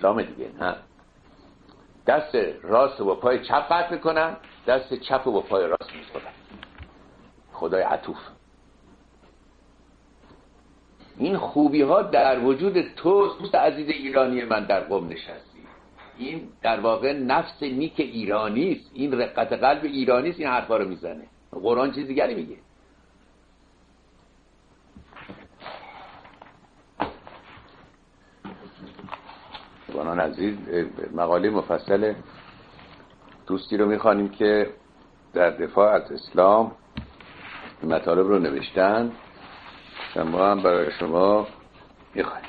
اسلام دیگه. ها، دست راست رو با پای چپ قطع میکنن، دست چپ رو با پای راست میکنن. خدای عطوف. این خوبی ها در وجود تو دوست عزیز ایرانی من در قم نشستی. این در واقع نفس نیک ایرانی است، این رقت قلب ایرانی است. این حرفا رو میزنه. قرآن چیز دیگری میگه. دوستان عزیز، مقاله مفصل دوستی رو میخوانیم که در دفاع از اسلام مطالب رو نوشتن و ما هم برای شما میخوانیم.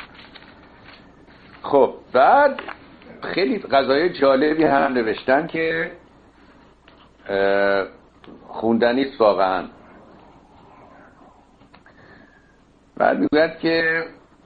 خب بعد خیلی قضایای جالبی هم نوشتن که خوندنی است واقعا. بعد میگوید که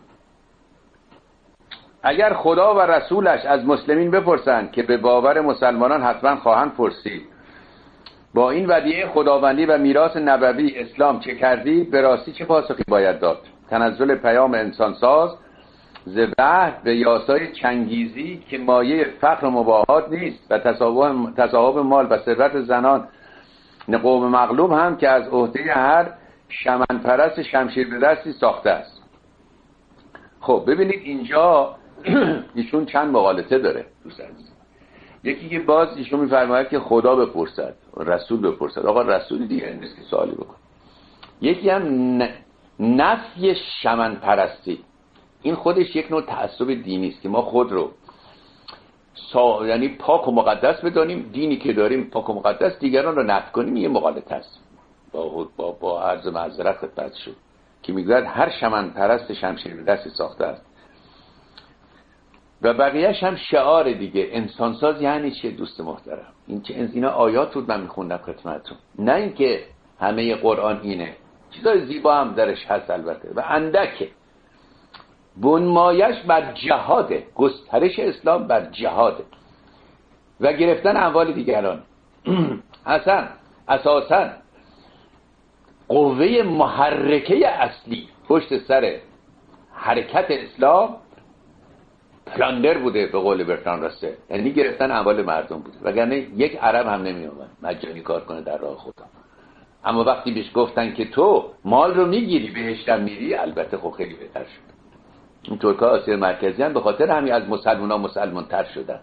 اگر خدا و رسولش از مسلمین بپرسند که به باور مسلمانان حتما خواهند پرسید با این ودیعه خداوندی و میراث نبوی اسلام چه کردی؟ به راستی چه پاسخی باید داد؟ تنزل پیام انسانساز ز وحی به یاسای چنگیزی که مایه فقر و مباهات نیست و تصاحب مال و ثروت زنان قوم مغلوب هم که از عهده هر شمن پرست شمشیر به دستی ساخته است. خب ببینید اینجا ایشون چند مغالطه داره دوست عزیز. یکی که باز ایشون میفرماید که خدا بپرسد، رسول بپرسد. آقا رسول دیگه نیست که سوالی بکن. یکی هم نفی شمن پرستی. این خودش یک نوع تعصب دینی است که ما خود رو یعنی پاک و مقدس بدانیم، دینی که داریم پاک و مقدس، دیگران رو نفی کنیم. یه مغالطه است. با عرض معذرت خدمت شد که میگوید هر شمن پرست شمشیر به دست ساخته است و بقیهش هم شعار دیگه. انسانساز یعنی چه دوست محترم؟ اینا آیات بود من میخوندم خدمتتون، نه اینکه همه قرآن اینه. چیزای زیبا هم درش هست البته و اندکه. بنمایش بر جهاده، گسترش اسلام بر جهاده و گرفتن اموال دیگران. اساساً قوه محرکه اصلی پشت سر حرکت اسلام پلاندر بوده به قول برتراند راسل، یعنی گرفتن اموال مردم بوده، وگرنه یک عرب هم نمی اومد مجانی کار کنه در راه خدا. اما وقتی بهش گفتن که تو مال رو میگیری بهشت هم میری، البته خب خیلی بهتر شد. این ترک‌ها آسیا مرکزی هم به خاطر همین از مسلمان تر شدن،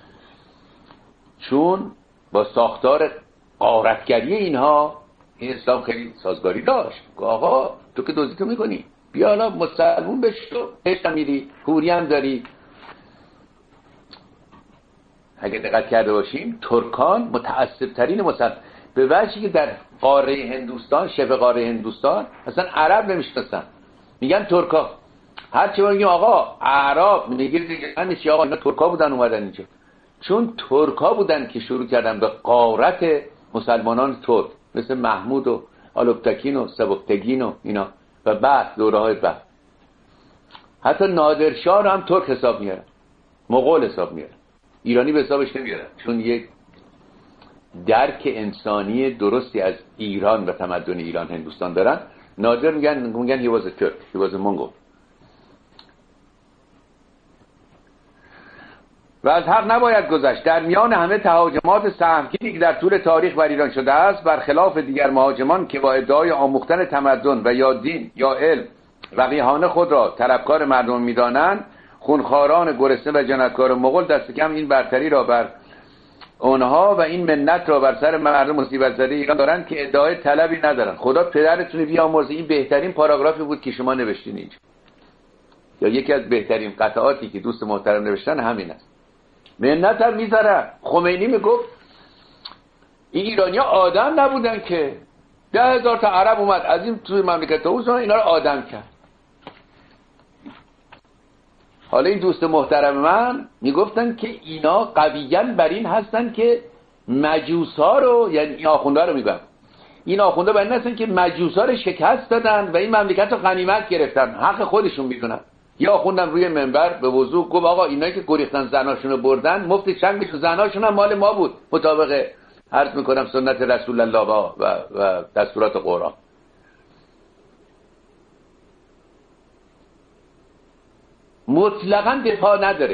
چون با ساختار غارتگری اینها این اسلام خیلی سازگاری داشت. آقا تو که دزدی تو میکنی، بیا حالا مسلمون بشو، بهشت هم میری، حوری هم داری. اگه دقت کرده باشیم ترکان متعصب ترین به وجهی که در قاره هندوستان، شبه قاره هندوستان اصلا عرب نمیشناسن، میگن ترکا. هر چی میگیم آقا عرب میگید دیگه نمیشه. آقا اینا ترکا بودن اومدن اینجا، چون ترکا بودن که شروع کردن به غارت مسلمانان ترک، مثل محمود و آلوکتکین و سبکتگین و اینا، و بعد دوره های بعد حتی نادرشاه رو هم ترک حساب میارن، مغول حساب میارن، ایرانی به حسابش نمیارن، چون یک درک انسانی درستی از ایران و تمدن ایران هندوستان دارن. نادر میگن he was a Turk, he was a Mongol. و از حق نباید گذشت. در میان همه تهاجمات سهمگینی که در طول تاریخ بر ایران شده است، برخلاف دیگر مهاجمان که با ادعای آموختن تمدن و یا دین یا علم وقیحانه خود را طلبکار مردم می‌دانند، خونخواران گرسنه و جنایتکار مغول دست کم این برتری را بر اونها و این منت را بر سر مردم مصیبت زده ایران دارند که ادعای طلبی ندارند. خدا پدرتون بیامرزه. این بهترین پاراگرافی بود که شما نوشتین اینجا، یا یکی از بهترین قطعاتی که دوست محترم نوشتن همین است. منت هم میذاره. خمینی میگفت این ایرانی ها آدم نبودن که 10,000 تا عرب اومد از این توی مملکت اوست اینا رو آدم کرد. حالا این دوست محترم من میگفتن که اینا قویاً بر این هستن که مجوسا رو، یعنی این آخونده رو میگن، این آخونده بر این هستن که مجوسا رو شکست دادن و این مملکت رو غنیمت گرفتن، حق خودشون میدونن. یا آخوندم روی منبر به وضوح گفت آقا اینایی که گریختن زناشون رو بردن مفت چنگشون، زناشون هم مال ما بود مطابق عرض میکنم سنت رسول الله و دستورات قرآن. مطلقاً دفاع نداره.